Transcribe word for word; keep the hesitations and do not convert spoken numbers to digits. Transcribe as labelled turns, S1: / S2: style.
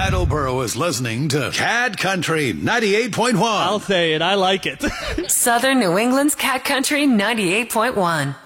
S1: Attleboro is listening to Cat Country ninety-eight point one.
S2: I'll say it. I like it.
S3: Southern New England's Cat Country ninety-eight point one.